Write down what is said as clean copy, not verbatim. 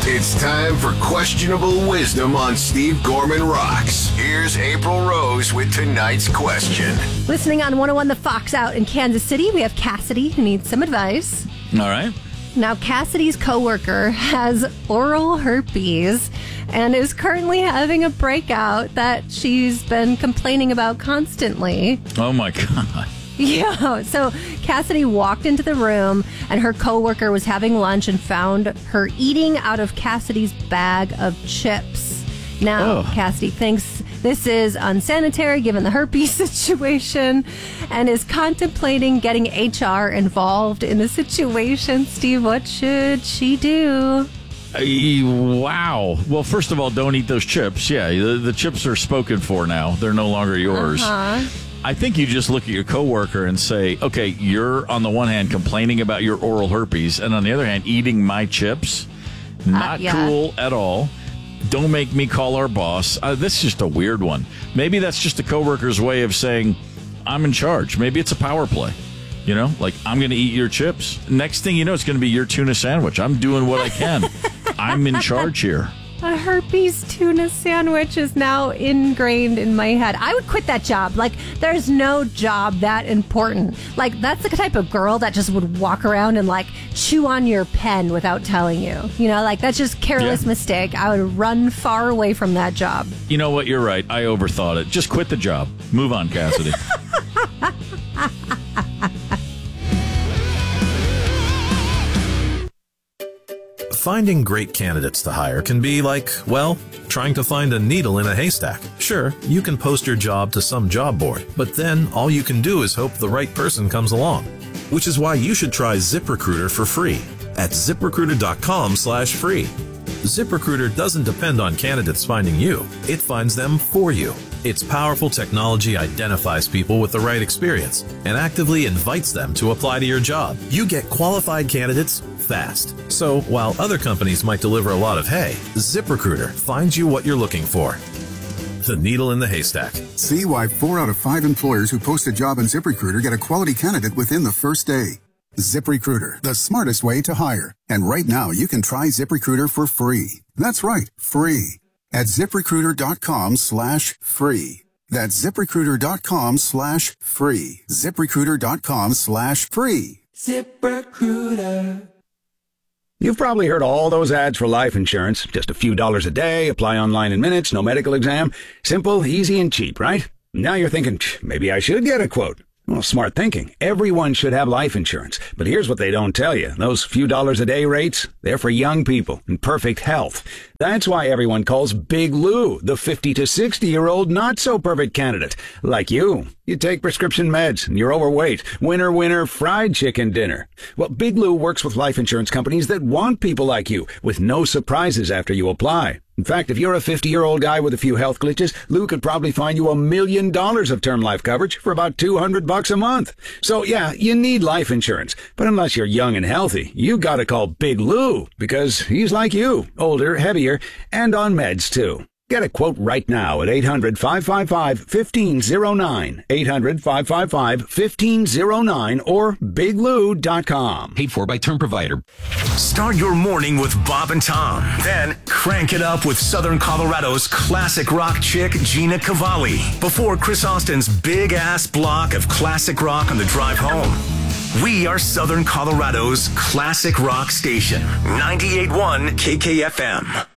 It's time for Questionable Wisdom on Steve Gorman Rocks. Here's April Rose with tonight's question. Listening on 101 The Fox out in Kansas City, we have Cassidy who needs some advice. All right. Now, Cassidy's coworker has oral herpes and is currently having a breakout that she's been complaining about constantly. Oh, my God. Yeah, so Cassidy walked into the room and her coworker was having lunch and found her eating out of Cassidy's bag of chips. Now, Cassidy thinks this is unsanitary given the herpes situation and is contemplating getting HR involved in the situation. Steve, what should she do? Wow. Well, first of all, don't eat those chips. Yeah, the chips are spoken for now. They're no longer yours. I think you just look at your coworker and say, okay, you're on the one hand complaining about your oral herpes, and on the other hand, eating my chips. Not cool at all. Don't make me call our boss. This is just a weird one. Maybe that's just a coworker's way of saying, I'm in charge. Maybe it's a power play. You know, like, I'm going to eat your chips. Next thing you know, it's going to be your tuna sandwich. I'm doing what I can. I'm in charge here. A herpes tuna sandwich is now ingrained in my head. I would quit that job. Like, there's no job that important. Like, that's the type of girl that just would walk around and, like, chew on your pen without telling you. You know, like, that's just careless mistake. I would run far away from that job. You know what? You're right. I overthought it. Just quit the job. Move on, Cassidy. Finding great candidates to hire can be like, well, trying to find a needle in a haystack. Sure, you can post your job to some job board, but then all you can do is hope the right person comes along. Which is why you should try ZipRecruiter for free at ZipRecruiter.com/free. ZipRecruiter doesn't depend on candidates finding you. It finds them for you. Its powerful technology identifies people with the right experience and actively invites them to apply to your job. You get qualified candidates fast. So while other companies might deliver a lot of hay, ZipRecruiter finds you what you're looking for. The needle in the haystack. See why 4 out of 5 employers who post a job on ZipRecruiter get a quality candidate within the first day. ZipRecruiter, the smartest way to hire. And right now, you can try ZipRecruiter for free. That's right, free. At ZipRecruiter.com/free. That's ZipRecruiter.com/free. ZipRecruiter.com/free. ZipRecruiter. You've probably heard all those ads for life insurance. Just a few dollars a day, apply online in minutes, no medical exam. Simple, easy, and cheap, right? Now you're thinking, maybe I should get a quote. Well, smart thinking. Everyone should have life insurance. But here's what they don't tell you. Those few dollars a day rates, they're for young people in perfect health. That's why everyone calls Big Lou the 50 to 60-year-old not-so-perfect candidate. Like you. You take prescription meds and you're overweight. Winner, winner, fried chicken dinner. Well, Big Lou works with life insurance companies that want people like you with no surprises after you apply. In fact, if you're a 50-year-old guy with a few health glitches, Lou could probably find you $1 million of term life coverage for about $200 a month. So yeah, you need life insurance. But unless you're young and healthy, you gotta call Big Lou because he's like you, older, heavier, and on meds too. Get a quote right now at 800-555-1509, 800-555-1509, or biglou.com. Paid for by term provider. Start your morning with Bob and Tom. Then crank it up with Southern Colorado's classic rock chick, Gina Cavalli. Before Chris Austin's big-ass block of classic rock on the drive home. We are Southern Colorado's classic rock station, 98.1 KKFM.